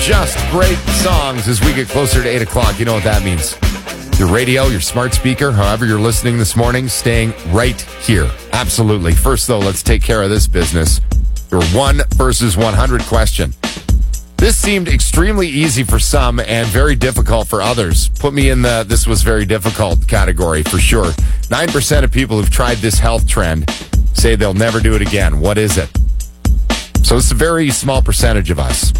Just great songs as we get closer to 8 o'clock. You know what that means. Your radio, your smart speaker, however you're listening this morning, staying right here. Absolutely. First, though, let's take care of this business. Your 1 versus 100 question. This seemed extremely easy for some and very difficult for others. Put me in the this was very difficult category for sure. 9% of people who've tried this health trend say they'll never do it again. What is it? So it's a very small percentage of us.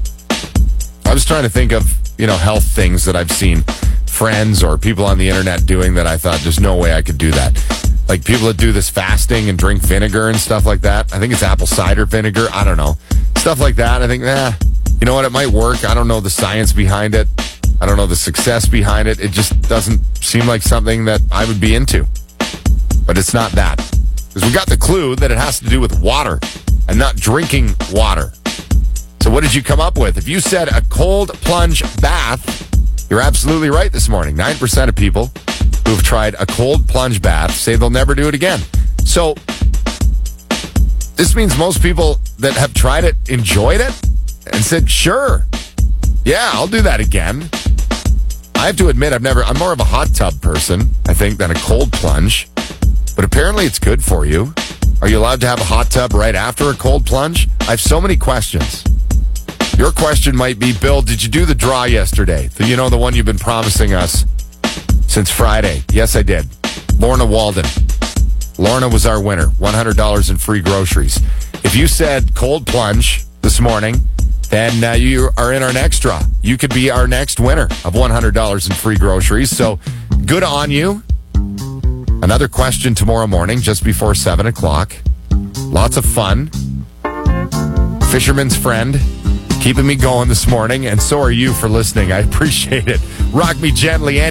I was trying to think of, health things that I've seen friends or people on the internet doing that I thought there's no way I could do that. Like people that do this fasting and drink vinegar and stuff like that. I think it's apple cider vinegar. I don't know. Stuff like that. I think, you know what? It might work. I don't know the science behind it. I don't know the success behind it. It just doesn't seem like something that I would be into. But it's not that. Because we got the clue that it has to do with water and not drinking water. So what did you come up with? If you said a cold plunge bath, you're absolutely right this morning. 9% of people who've tried a cold plunge bath say they'll never do it again. So this means most people that have tried it enjoyed it and said, sure, yeah, I'll do that again. I have to admit, I'm more of a hot tub person, I think, than a cold plunge. But apparently it's good for you. Are you allowed to have a hot tub right after a cold plunge? I have so many questions. Your question might be, Bill, did you do the draw yesterday? The one you've been promising us since Friday. Yes, I did. Lorna Walden. Lorna was our winner. $100 in free groceries. If you said cold plunge this morning, then you are in our next draw. You could be our next winner of $100 in free groceries. So good on you. Another question tomorrow morning, just before 7 o'clock. Lots of fun. Fisherman's friend. Keeping me going this morning, and so are you for listening. I appreciate it. Rock me gently.